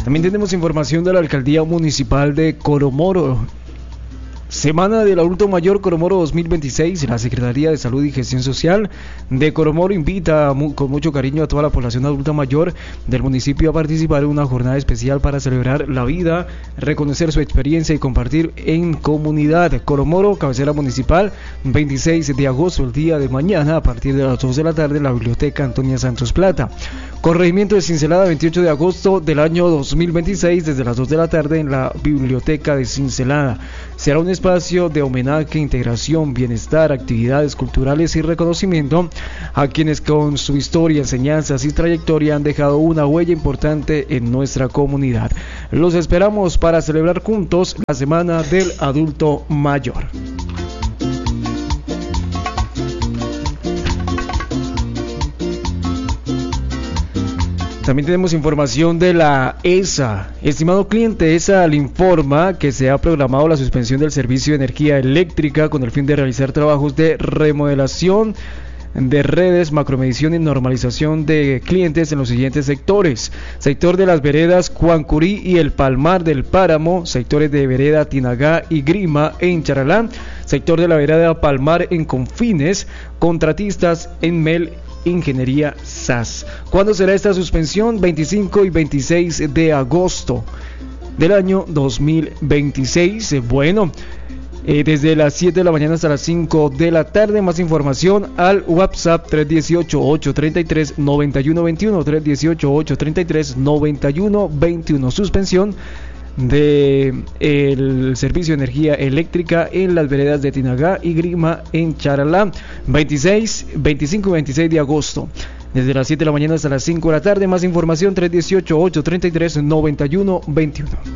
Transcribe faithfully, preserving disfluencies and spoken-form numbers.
También tenemos información de la Alcaldía Municipal de Coromoro. Semana del Adulto Mayor Coromoro dos mil veintiséis. La Secretaría de Salud y Gestión Social de Coromoro invita mu- con mucho cariño a toda la población adulta mayor del municipio a participar en una jornada especial para celebrar la vida, reconocer su experiencia y compartir en comunidad. Coromoro, cabecera municipal, veintiséis de agosto, el día de mañana, a partir de las dos de la tarde, en la Biblioteca Antonia Santos Plata. Corregimiento de Cincelada, veintiocho de agosto del año dos mil veintiséis, desde las dos de la tarde en la Biblioteca de Cincelada. Será un espacio de homenaje, integración, bienestar, actividades culturales y reconocimiento a quienes con su historia, enseñanzas y trayectoria han dejado una huella importante en nuestra comunidad. Los esperamos para celebrar juntos la Semana del Adulto Mayor. También tenemos información de la E S A. Estimado cliente, E S A le informa que se ha programado la suspensión del servicio de energía eléctrica con el fin de realizar trabajos de remodelación de redes, macromedición y normalización de clientes en los siguientes sectores: sector de las veredas Cuancurí y el Palmar del Páramo, sectores de vereda Tinagá y Grima en Charalá, sector de la vereda Palmar en Confines, contratistas en Mel Ingeniería S A S. ¿Cuándo será esta suspensión? veinticinco y veintiséis de agosto del año dos mil veintiséis. Bueno, eh, desde las siete de la mañana hasta las cinco de la tarde. Más información al WhatsApp tres uno ocho, ocho tres tres, nueve uno dos uno, tres uno ocho, ocho tres tres, nueve uno dos uno. Suspensión de el servicio de energía eléctrica en las veredas de Tinagá y Grima en Charalá, veintiséis, veinticinco y veintiséis de agosto, desde las siete de la mañana hasta las cinco de la tarde. Más información tres uno ocho, ocho tres tres, nueve uno dos uno.